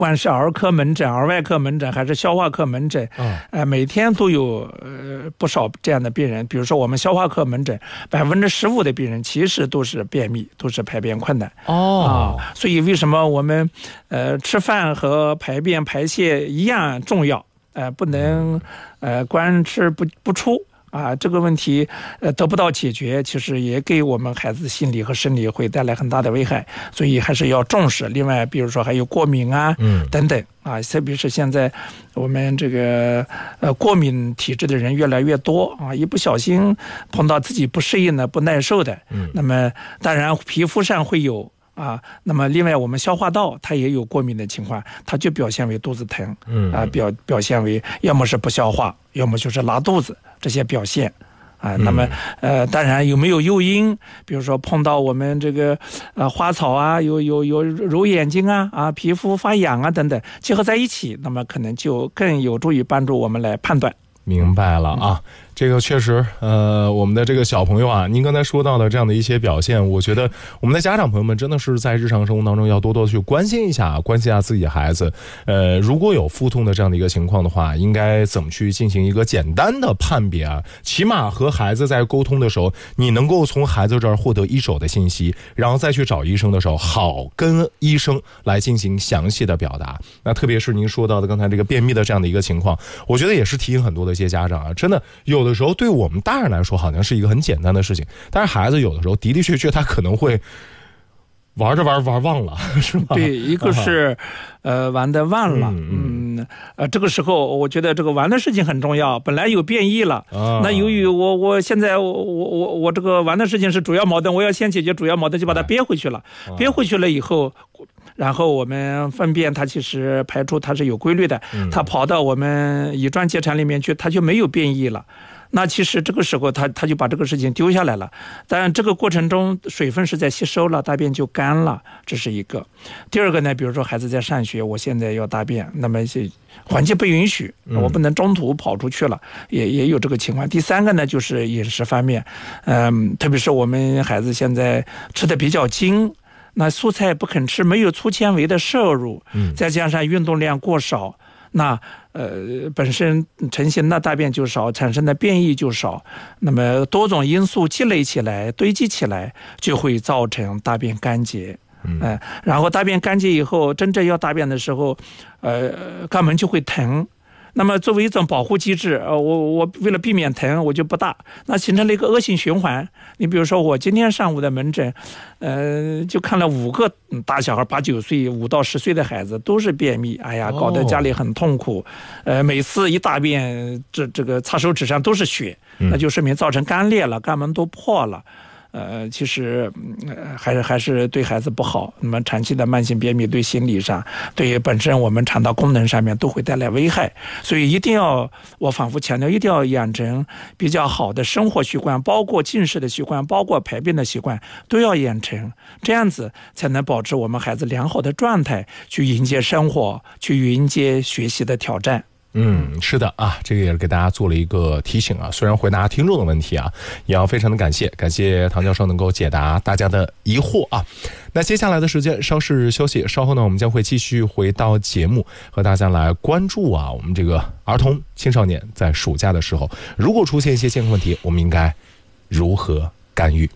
管是儿科门诊、儿外科门诊还是消化科门诊，每天都有不少这样的病人。比如说我们消化科门诊，15%的病人其实都是便秘，都是排便困难。所以为什么我们吃饭和排便排泄一样重要？不能光吃不出。这个问题得不到解决，其实也给我们孩子心理和生理会带来很大的危害，所以还是要重视。另外比如说还有过敏等等特别是现在我们这个过敏体质的人越来越多一不小心碰到自己不适应的不耐受的，那么当然皮肤上会有那么另外我们消化道它也有过敏的情况，它就表现为肚子疼，表现为要么是不消化，要么就是拉肚子这些表现那么当然有没有诱因，比如说碰到我们这个花草有揉眼睛皮肤发痒等等结合在一起，那么可能就更有助于帮助我们来判断。 明白了这个确实我们的这个小朋友您刚才说到的这样的一些表现，我觉得我们的家长朋友们真的是在日常生活当中要多多去关心一下自己的孩子。如果有腹痛的这样的一个情况的话，应该怎么去进行一个简单的判别起码和孩子在沟通的时候，你能够从孩子这儿获得一手的信息，然后再去找医生的时候，好跟医生来进行详细的表达。那特别是您说到的刚才这个便秘的这样的一个情况，我觉得也是提醒很多的一些家长真的有的时候对我们大人来说好像是一个很简单的事情，但是孩子有的时候的确他可能会玩着玩忘了，是吧？ 对，一个是玩的忘了，这个时候我觉得这个玩的事情很重要。本来有变异了，那由于我现在我这个玩的事情是主要矛盾，我要先解决主要矛盾，就把它憋回去了。憋回去了以后，然后我们粪便它其实排出它是有规律的，它跑到我们乙状结肠里面去，它就没有变异了。那其实这个时候他就把这个事情丢下来了，但这个过程中水分是在吸收了，大便就干了，这是一个。第二个呢，比如说孩子在上学，我现在要大便，那么环境不允许，我不能中途跑出去了，也有这个情况。第三个呢，就是饮食方面，特别是我们孩子现在吃的比较精，那蔬菜不肯吃，没有粗纤维的摄入，再加上运动量过少，那本身成型的大便就少，产生的便意就少，那么多种因素积累起来堆积起来，就会造成大便干结。然后大便干结以后，真正要大便的时候肛门就会疼，那么作为一种保护机制，我为了避免疼，我就不大，那形成了一个恶性循环。你比如说我今天上午的门诊就看了5个大小孩，8、9岁5到10岁的孩子都是便秘，搞得家里很痛苦。每次一大便这个擦手指上都是血，那就说明造成干裂了，肛门都破了。其实还是对孩子不好。那么长期的慢性便秘对心理上，对本身我们肠道功能上面都会带来危害，所以一定要，我反复强调，一定要养成比较好的生活习惯，包括进食的习惯，包括排便的习惯都要养成，这样子才能保持我们孩子良好的状态，去迎接生活，去迎接学习的挑战。 是的这个也是给大家做了一个提醒虽然回答听众的问题也要非常的感谢唐教授能够解答大家的疑惑那接下来的时间稍事休息，稍后呢我们将会继续回到节目，和大家来关注我们这个儿童青少年在暑假的时候，如果出现一些健康问题，我们应该如何干预。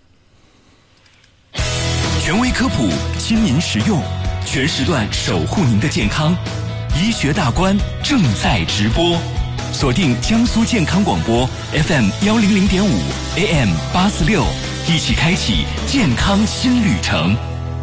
权威科普，亲民实用，全时段守护您的健康。医学大观正在直播，锁定江苏健康广播 FM 100.5 AM 846，一起开启健康新旅程。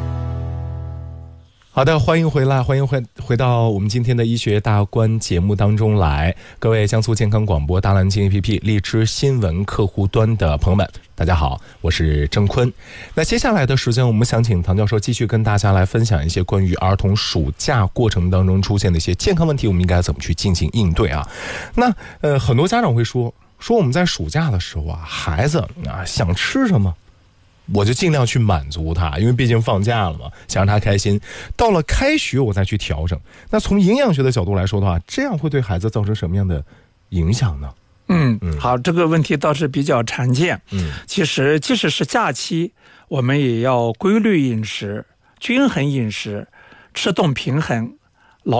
好的，欢迎回来，欢迎回到我们今天的医学大观节目当中来。各位江苏健康广播大蓝鲸 APP 荔枝新闻客户端的朋友们，大家好，我是郑坤。那接下来的时间，我们想请唐教授继续跟大家来分享一些关于儿童暑假过程当中出现的一些健康问题，我们应该怎么去进行应对那很多家长会说我们在暑假的时候孩子想吃什么我就尽量去满足他，因为毕竟放假了嘛，想让他开心。到了开学我再去调整。那从营养学的角度来说的话，这样会对孩子造成什么样的影响呢？ 好，这个问题倒是比较常见。其实即使是假期，我们也要规律饮食、均衡饮食、吃动平衡，